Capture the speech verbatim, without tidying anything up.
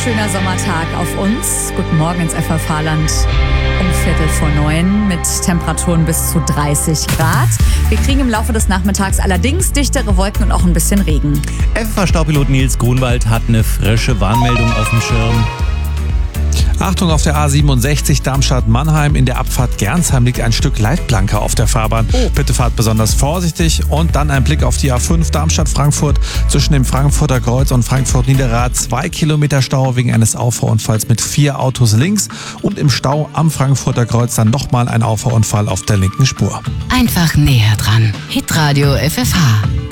schöner Sommertag auf uns. Guten Morgen ins F V H-Land um Viertel vor neun mit Temperaturen bis zu dreißig Grad. Wir kriegen im Laufe des Nachmittags allerdings dichtere Wolken und auch ein bisschen Regen. F V H-Staupilot Nils Grunwald hat eine frische Warnmeldung auf dem Schirm. Achtung, auf der A siebenundsechzig Darmstadt-Mannheim. In der Abfahrt Gernsheim liegt ein Stück Leitplanke auf der Fahrbahn. Oh. Bitte fahrt besonders vorsichtig. Und dann ein Blick auf die A fünf Darmstadt-Frankfurt. Zwischen dem Frankfurter Kreuz und Frankfurt-Niederrad zwei Kilometer Stau wegen eines Auffahrunfalls mit vier Autos links. Und im Stau am Frankfurter Kreuz dann nochmal ein Auffahrunfall auf der linken Spur. Einfach näher dran. Hitradio F F H.